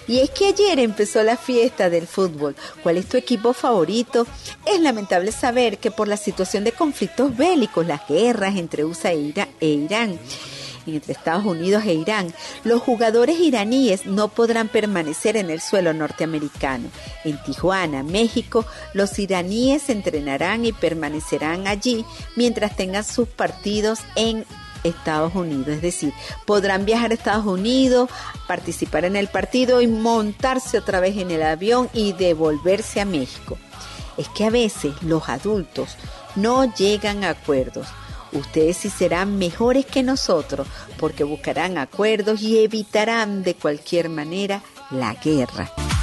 Y es que ayer empezó la fiesta del fútbol. ¿Cuál es tu equipo favorito? Es lamentable saber que por la situación de conflictos bélicos, las guerras entre USA e Irán, entre Estados Unidos e Irán, los jugadores iraníes no podrán permanecer en el suelo norteamericano. En Tijuana, México, los iraníes entrenarán y permanecerán allí mientras tengan sus partidos en Estados Unidos, es decir, podrán viajar a Estados Unidos, participar en el partido y montarse otra vez en el avión y devolverse a México. Es que a veces los adultos no llegan a acuerdos. Ustedes sí serán mejores que nosotros porque buscarán acuerdos y evitarán de cualquier manera la guerra.